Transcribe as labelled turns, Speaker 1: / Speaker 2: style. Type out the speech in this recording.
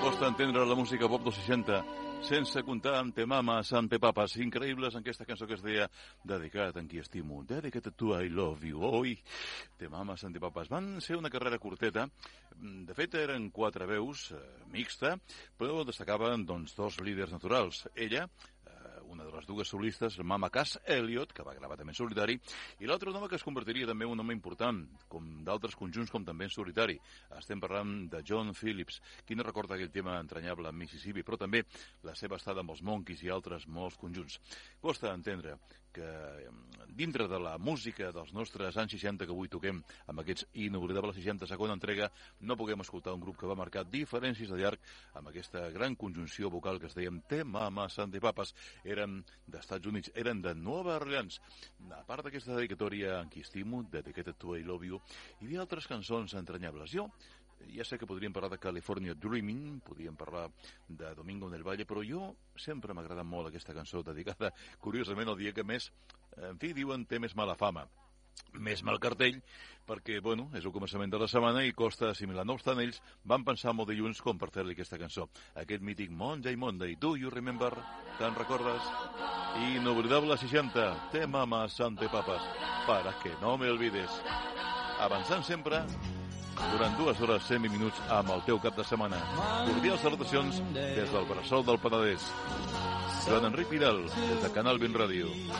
Speaker 1: Costa entendre la música pop dels 60 sense comptar amb Te Mamas, amb Te Papas, increïbles en aquesta cançó que es deia Dedicat en qui estimo, Dedicated to I Love You. Oi, Te Mamas, amb Te Papas. Van ser una carrera curteta, de fet eren 4 veus, mixta, però destacaven doncs 2 líders naturals. Ella, una de les dues solistes, Mama Cass Elliot, que va gravar també en solitari, i l'altre un home que es convertiria també en un home important, com d'altres conjunts, com també en solitari. Estem parlant de John Phillips. Qui no recorda aquell tema entranyable en Mississippi, però també la seva estada amb els Monkees i altres molts conjunts. Costa entendre que dintre de la música dels nostres anys 60 que avui toquem amb aquests inoblidables 60 segona entrega, no puguem escoltar un grup que va marcar diferències de llarg amb aquesta gran conjunció vocal que es deien Te Mamas and Te Papas. Eren d'Estats Units, eren de Nova Orleans. A part d'aquesta dedicatòria en qui estimo, Dedicated to I Love You, hi havia altres cançons entranyables. Jo ja sé que podríem parlar de California Dreaming, podríem parlar de Domingo en el Valle, però jo sempre m'ha agradat molt aquesta cançó dedicada, curiosament, el dia que més, en fi, diuen, té més mala fama. Més mal cartell, perquè, bueno, és el començament de la setmana i costa assimilar. No obstant, ells van pensar molt dilluns com per fer-li aquesta cançó. Aquest mític Monday Monday, Do You Remember? Te'n recordes? Inoblidable 60, Te Mamas and Te Papas, para que no me olvides. Avançant sempre durant 2 hores 100 minuts amb el teu cap de setmana. Cordials salutacions des del bressol del Penedès. Joan Enric Vidal, des de Canal 20 Ràdio.